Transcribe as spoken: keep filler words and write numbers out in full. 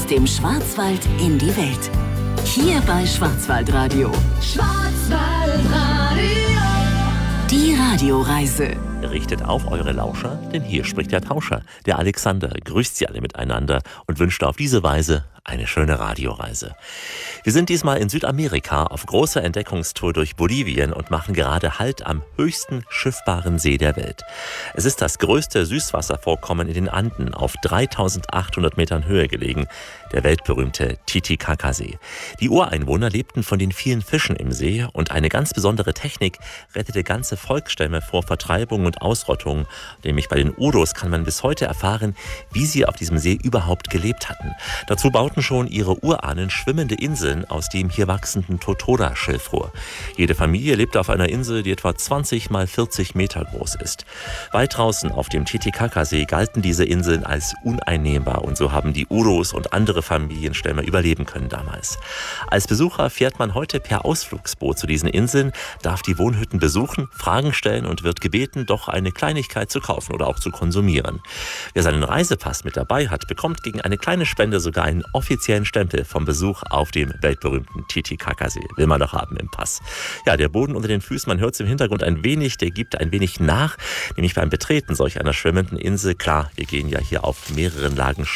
dem Schwarzwald in die Welt. Hier bei Schwarzwaldradio. Schwarzwaldradio. Die Radioreise. Richtet auf eure Lauscher, denn hier spricht der Tauscher, der Alexander, grüßt sie alle miteinander und wünscht auf diese Weise eine schöne Radioreise. Wir sind diesmal in Südamerika auf großer Entdeckungstour durch Bolivien und machen gerade Halt am höchsten schiffbaren See der Welt. Es ist das größte Süßwasservorkommen in den Anden, auf dreitausendachthundert Metern Höhe gelegen, der weltberühmte Titicaca-See. Die Ureinwohner lebten von den vielen Fischen im See und eine ganz besondere Technik rettete ganze Volksstämme vor Vertreibung und Ausrottung. Nämlich bei den Uros kann man bis heute erfahren, wie sie auf diesem See überhaupt gelebt hatten. Dazu bauten schon ihre Urahnen schwimmende Inseln aus dem hier wachsenden Totora-Schilfrohr. Jede Familie lebte auf einer Insel, die etwa zwanzig mal vierzig Meter groß ist. Weit draußen auf dem Titicaca-See galten diese Inseln als uneinnehmbar und so haben die Uros und andere Familienstämme überleben können damals. Als Besucher fährt man heute per Ausflugsboot zu diesen Inseln, darf die Wohnhütten besuchen, Fragen stellen und wird gebeten, doch eine Kleinigkeit zu kaufen oder auch zu konsumieren. Wer seinen Reisepass mit dabei hat, bekommt gegen eine kleine Spende sogar einen offiziellen Stempel vom Besuch auf dem weltberühmten Titicaca-See. Will man doch haben im Pass. Ja, der Boden unter den Füßen, man hört es im Hintergrund ein wenig, der gibt ein wenig nach, nämlich beim Betreten solch einer schwimmenden Insel. Klar, wir gehen ja hier auf mehreren Lagen